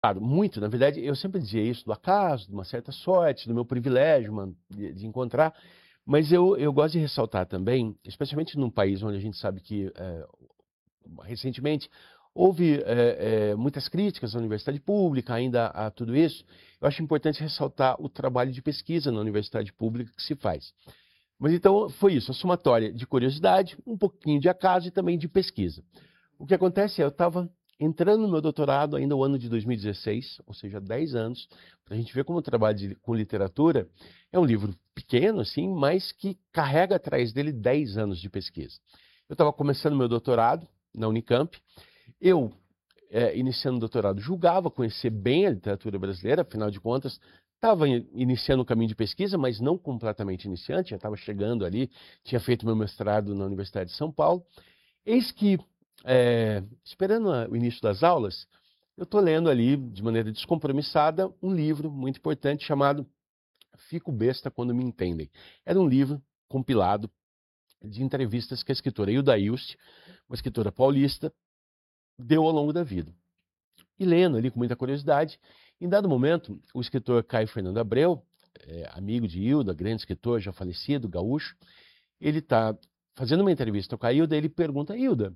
Claro, muito. Na verdade, eu sempre dizia isso do acaso, de uma certa sorte, do meu privilégio de encontrar. Mas eu gosto de ressaltar também, especialmente num país onde a gente sabe que recentemente houve muitas críticas à universidade pública, ainda a tudo isso. Eu acho importante ressaltar o trabalho de pesquisa na universidade pública que se faz. Mas então foi isso, a somatória de curiosidade, um pouquinho de acaso e também de pesquisa. O que acontece é, eu estava entrando no meu doutorado ainda no ano de 2016, ou seja, 10 anos, para a gente ver como o trabalho com literatura é um livro pequeno, assim, mas que carrega atrás dele 10 anos de pesquisa. Eu estava começando meu doutorado na Unicamp, eu, iniciando o doutorado, julgava conhecer bem a literatura brasileira, afinal de contas, estava iniciando o caminho de pesquisa, mas não completamente iniciante, já estava chegando ali, tinha feito meu mestrado na Universidade de São Paulo. Eis que, esperando o início das aulas, eu estou lendo ali, de maneira descompromissada, um livro muito importante chamado Fico Besta Quando Me Entendem. Era um livro compilado de entrevistas que a escritora Hilda Ilst, uma escritora paulista, deu ao longo da vida. E lendo ali com muita curiosidade, em dado momento, o escritor Caio Fernando Abreu, amigo de Hilda, grande escritor, já falecido, gaúcho, ele está fazendo uma entrevista com a Hilda e ele pergunta: Hilda,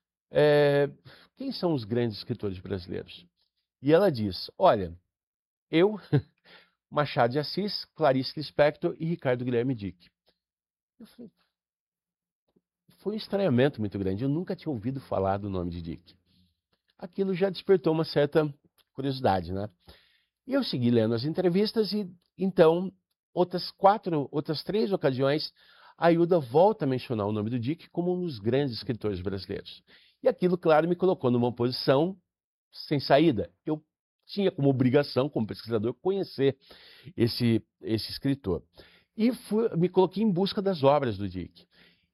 é, quem são os grandes escritores brasileiros? E ela diz: olha, eu, Machado de Assis, Clarice Lispector e Ricardo Guilherme Dick. Eu falei, foi um estranhamento muito grande, eu nunca tinha ouvido falar do nome de Dick. Aquilo já despertou uma certa curiosidade, né? E eu segui lendo as entrevistas e, então, outras 3 ocasiões, a Hilda volta a mencionar o nome do Dick como um dos grandes escritores brasileiros. E aquilo, claro, me colocou numa posição sem saída. Eu tinha como obrigação, como pesquisador, conhecer esse escritor. E me coloquei em busca das obras do Dick.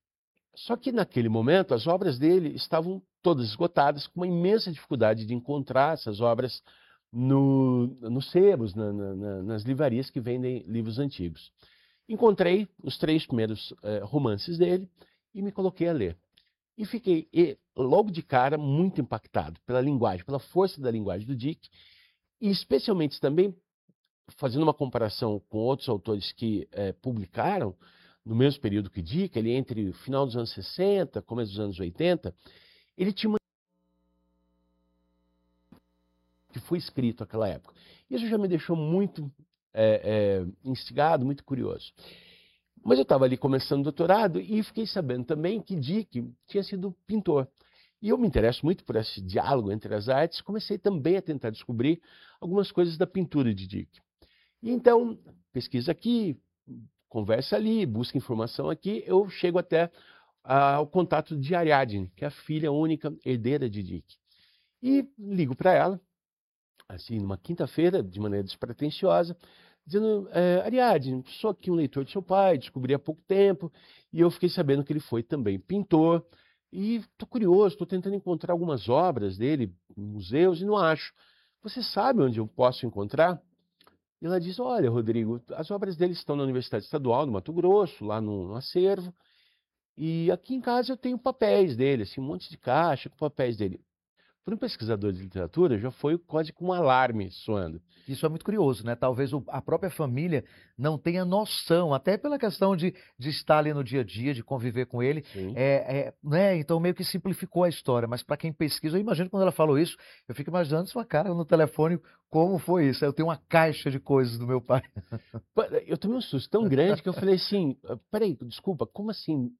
Só que naquele momento as obras dele estavam todas esgotadas, com uma imensa dificuldade de encontrar essas obras nos sebos, nas livrarias que vendem livros antigos. Encontrei os 3 primeiros romances dele e me coloquei a ler. E fiquei, logo de cara, muito impactado pela linguagem, pela força da linguagem do Dick, e especialmente também, fazendo uma comparação com outros autores que publicaram no mesmo período que Dick, ele entre o final dos anos 60, começo dos anos 80, ele tinha uma que foi escrito naquela época. Isso já me deixou muito instigado, muito curioso. Mas eu estava ali começando o doutorado e fiquei sabendo também que Dick tinha sido pintor. E eu me interesso muito por esse diálogo entre as artes, comecei também a tentar descobrir algumas coisas da pintura de Dick. E então, pesquisa aqui, conversa ali, busca informação aqui, eu chego até ao contato de Ariadne, que é a filha única herdeira de Dick. E ligo para ela, assim, numa quinta-feira, de maneira despretensiosa, dizendo: Ariadne, sou aqui um leitor de seu pai, descobri há pouco tempo, e eu fiquei sabendo que ele foi também pintor, e estou curioso, estou tentando encontrar algumas obras dele em museus e não acho. Você sabe onde eu posso encontrar? E ela diz: olha, Rodrigo, as obras dele estão na Universidade Estadual do Mato Grosso, lá no acervo, e aqui em casa eu tenho papéis dele, assim, um monte de caixa com papéis dele. Para um pesquisador de literatura, já foi quase como um alarme soando. Isso é muito curioso, né? Talvez a própria família não tenha noção, até pela questão de estar ali no dia a dia, de conviver com ele, Sim. né? Então meio que simplificou a história, mas para quem pesquisa, eu imagino quando ela falou isso, eu fico imaginando sua cara no telefone, como foi isso? Eu tenho uma caixa de coisas do meu pai. Eu tomei um susto tão grande que eu falei assim: peraí, desculpa, como assim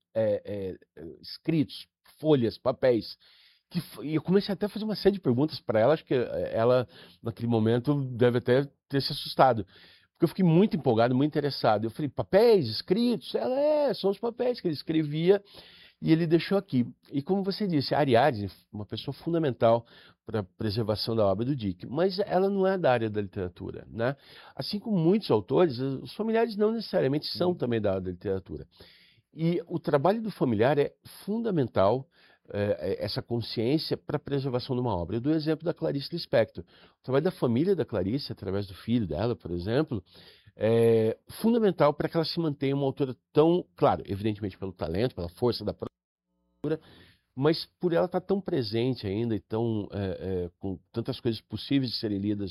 escritos, folhas, papéis? E eu comecei até a fazer uma série de perguntas para ela, acho que ela, naquele momento, deve até ter se assustado. Porque eu fiquei muito empolgado, muito interessado. Eu falei: papéis, escritos? Ela, são os papéis que ele escrevia e ele deixou aqui. E como você disse, a Ariadne, uma pessoa fundamental para a preservação da obra do Dick, mas ela não é da área da literatura, né? Assim como muitos autores, os familiares não necessariamente são também da área da literatura. E o trabalho do familiar é fundamental, essa consciência para a preservação de uma obra. Eu dou o exemplo da Clarice Lispector. O trabalho da família da Clarice, através do filho dela, por exemplo, é fundamental para que ela se mantenha uma autora tão, claro, evidentemente pelo talento, pela força da própria, mas por ela estar tão presente ainda e com tantas coisas possíveis de serem lidas